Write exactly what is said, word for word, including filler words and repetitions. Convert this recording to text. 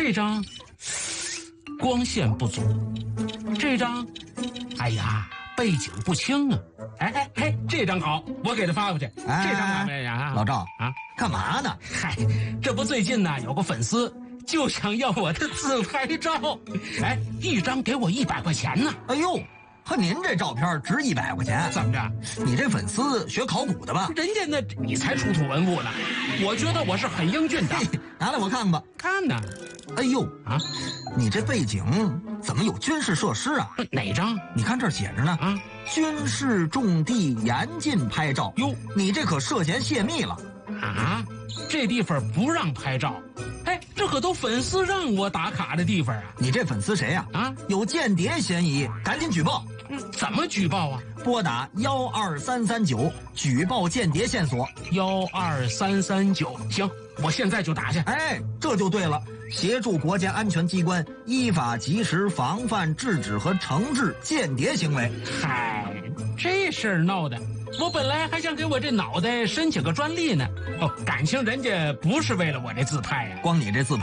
这张光线不足，这张，哎呀，背景不清啊。哎哎嘿，这张好，我给他发过去。 哎、 这张咋没呀？ 老赵啊， 干嘛呢？ 嗨，这不最近呢有个粉丝就想要我的自拍照，哎，一张给我一百块钱呢。 哎呦，和您这照片值一百块钱？ 怎么着？ 你这粉丝学考古的吧？ 人家那你才出土文物呢，我觉得我是很英俊的。 拿来我看看吧。 看呢。 哎呦啊， 你这背景怎么有军事设施啊？ 哪张？ 你看这儿写着呢。 啊， 军事重地严禁拍照。 哟， 你这可涉嫌泄密了。 啊，这地方不让拍照。哎，这可都粉丝让我打卡的地方啊！ 你这粉丝谁呀？ 啊， 有间谍嫌疑，赶紧举报。 嗯，怎么举报啊？ 拨打幺二三三九举报间谍线索。 幺二三三九，行，我现在就打去。 哎，这就对了，协助国家安全机关依法及时防范、制止和惩治间谍行为。 嗨，这事儿闹的，我本来还想给我这脑袋申请个专利呢。哦，感情人家不是为了我这自拍呀、啊， 光你这自拍